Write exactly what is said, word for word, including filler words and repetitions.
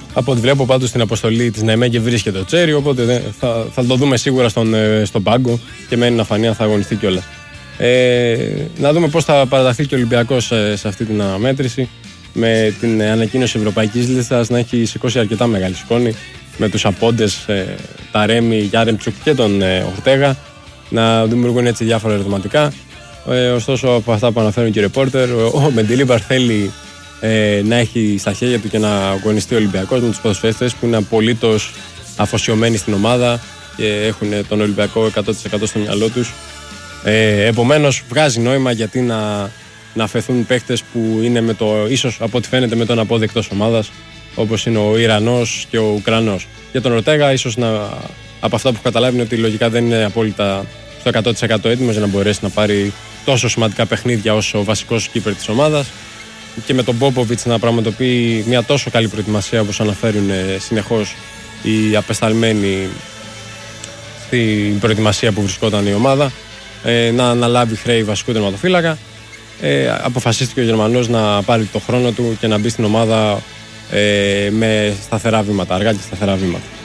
Από ό,τι βλέπω πάντως στην αποστολή της Νεμέγκε βρίσκεται ο Τσέρι, οπότε θα, θα το δούμε σίγουρα στον, στον πάγκο και μένει να φανεί αν θα αγωνιστεί κιόλας. Ε, να δούμε πώς θα παραταθεί και ο Ολυμπιακός σε, σε αυτή την αναμέτρηση, με την ανακοίνωση ευρωπαϊκής λίστας να έχει σηκώσει αρκετά μεγάλη σκόνη, με τους απόντες ε, Ταρέμι, Γιάρεμτσουκ και τον ε, Ορτέγα να δημιουργούν έτσι διάφορα ερωτηματικά. Ε, ωστόσο, από αυτά που αναφέρουν και οι ρεπόρτερ, ο Μεντιλίμπαρ θέλει ε, να έχει στα χέρια του και να αγωνιστεί ο Ολυμπιακός με τους ποδοσφαιριστές που είναι απολύτως αφοσιωμένοι στην ομάδα και έχουν τον Ολυμπιακό εκατό τοις εκατό στο μυαλό τους. Ε, επομένως, βγάζει νόημα γιατί να, να αφαιθούν παίχτες που είναι με το, ίσως από ό,τι φαίνεται με τον απόδεκτος ομάδας, όπως είναι ο Ιρανός και ο Ουκρανός. Για τον Ορτέγα, ίσως να, από αυτά που έχω καταλάβει, είναι ότι λογικά δεν είναι απόλυτα στο εκατό τοις εκατό έτοιμος για να μπορέσει να πάρει τόσο σημαντικά παιχνίδια ως ο βασικός κύπερ της ομάδας. Και με τον Πόποβιτς να πραγματοποιεί μια τόσο καλή προετοιμασία, όπως αναφέρουν συνεχώς οι απεσταλμένοι στην προετοιμασία που βρισκόταν η ομάδα, ε, να αναλάβει χρέη βασικού τερματοφύλακα. Ε, αποφασίστηκε ο Γερμανός να πάρει το χρόνο του και να μπει στην ομάδα ε, με σταθερά βήματα, αργά και σταθερά βήματα.